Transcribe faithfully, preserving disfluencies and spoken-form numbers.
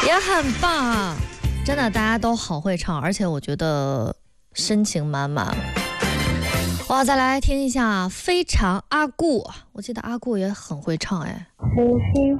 也很棒啊！真的，大家都好会唱，而且我觉得深情满满。哇，再来听一下《非常阿顾》，我记得阿顾也很会唱哎。 呼吸